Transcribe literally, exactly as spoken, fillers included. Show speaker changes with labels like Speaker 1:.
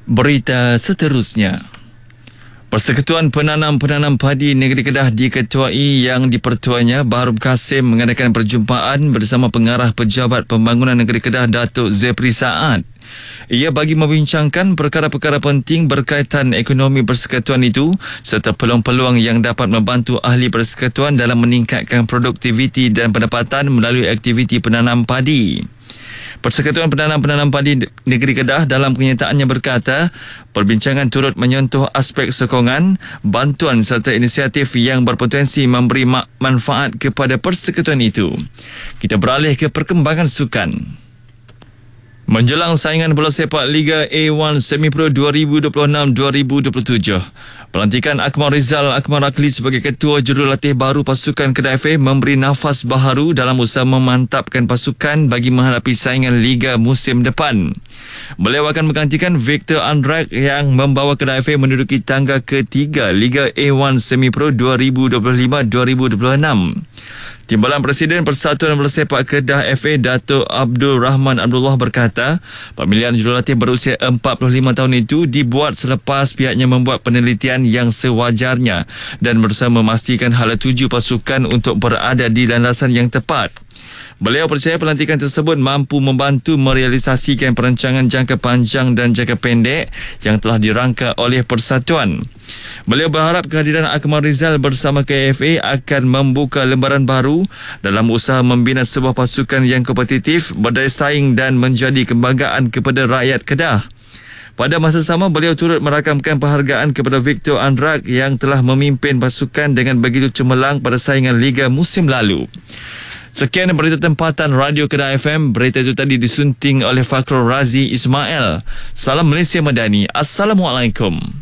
Speaker 1: Berita seterusnya. Persekutuan Penanam-Penanam Padi Negeri Kedah diketuai yang di-Pertuanya Baharum Kasim mengadakan perjumpaan bersama Pengarah Pejabat Pembangunan Negeri Kedah Datuk Zepri Saad. Ia bagi membincangkan perkara-perkara penting berkaitan ekonomi persekutuan itu serta peluang-peluang yang dapat membantu ahli persekutuan dalam meningkatkan produktiviti dan pendapatan melalui aktiviti penanam padi. Persekutuan Penanam-Penanam Padi Negeri Kedah dalam kenyataannya berkata, perbincangan turut menyentuh aspek sokongan, bantuan serta inisiatif yang berpotensi memberi manfaat kepada persekutuan itu. Kita beralih ke perkembangan sukan. Menjelang saingan bola sepak Liga A satu Semi Pro dua ribu dua puluh enam dua ribu dua puluh tujuh, pelantikan Akmal Rizal Akmal Rakli sebagai Ketua Jurulatih Baru Pasukan Kedah F A memberi nafas baharu dalam usaha memantapkan pasukan bagi menghadapi saingan Liga musim depan. Beliau akan menggantikan Victor Andrak yang membawa Kedah F A menduduki tangga ketiga Liga A satu Semi Pro dua ribu dua puluh lima dua ribu dua puluh enam. Timbalan Presiden Persatuan Bola Sepak Kedah F A Datuk Abdul Rahman Abdullah berkata, pemilihan jurulatih berusia empat puluh lima tahun itu dibuat selepas pihaknya membuat penelitian yang sewajarnya dan berusaha memastikan hala tuju pasukan untuk berada di landasan yang tepat. Beliau percaya pelantikan tersebut mampu membantu merealisasikan perancangan jangka panjang dan jangka pendek yang telah dirangka oleh Persatuan. Beliau berharap kehadiran Akmal Rizal bersama K F A akan membuka lembaran baru dalam usaha membina sebuah pasukan yang kompetitif, berdaya saing dan menjadi kebanggaan kepada rakyat Kedah. Pada masa sama, beliau turut merakamkan penghargaan kepada Victor Andrak yang telah memimpin pasukan dengan begitu cemerlang pada saingan Liga musim lalu. Sekian berita tempatan Radio Kedah F M. Berita itu tadi disunting oleh Fakhrul Razi Ismail. Salam Malaysia Madani. Assalamualaikum.